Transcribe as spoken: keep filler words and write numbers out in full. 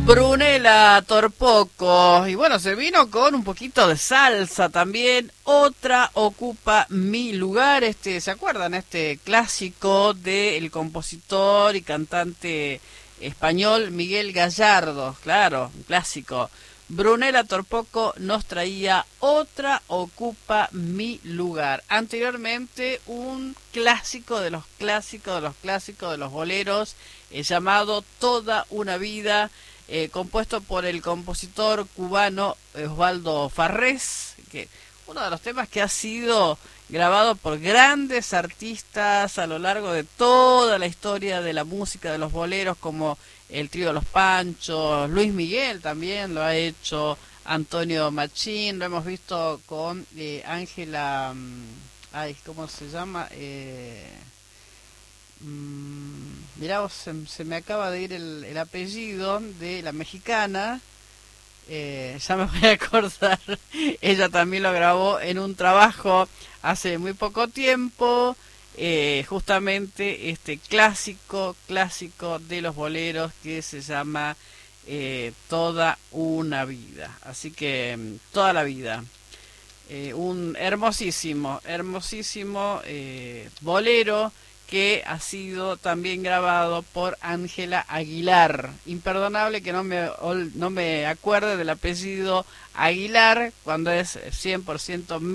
Brunella Torpoco, y bueno, se vino con un poquito de salsa también. Otra ocupa mi lugar. Este, ¿se acuerdan? Este clásico del compositor y cantante español Miguel Gallardo, claro, un clásico. Brunella Torpoco nos traía Otra ocupa mi lugar. Anteriormente un clásico de los clásicos de los clásicos de los boleros, eh, llamado Toda una vida, eh, compuesto por el compositor cubano Osvaldo Farrés, que uno de los temas que ha sido grabado por grandes artistas a lo largo de toda la historia de la música de los boleros, como el trío Los Panchos. Luis Miguel también lo ha hecho, Antonio Machín, lo hemos visto con eh, Ángela, ay, ¿cómo se llama? Eh, mmm, mirá vos, se, se me acaba de ir el, el apellido de la mexicana, eh, ya me voy a acordar. Ella también lo grabó en un trabajo hace muy poco tiempo. Eh, justamente este clásico, clásico de los boleros que se llama eh, Toda una vida. Así que toda la vida. Eh, un hermosísimo, hermosísimo eh, bolero que ha sido también grabado por Ángela Aguilar. Imperdonable que no me, no me acuerde del apellido Aguilar cuando es cien por ciento